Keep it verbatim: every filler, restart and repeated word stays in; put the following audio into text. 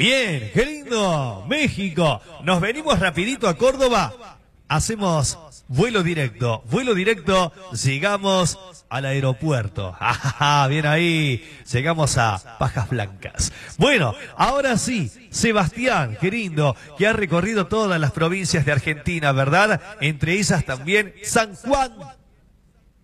Bien, qué lindo, México. Nos venimos rapidito a Córdoba. Hacemos vuelo directo, vuelo directo, llegamos al aeropuerto. Ah, bien ahí, llegamos a Pajas Blancas. Bueno, ahora sí, Sebastián, qué lindo, que ha recorrido todas las provincias de Argentina, ¿verdad? Entre ellas también San Juan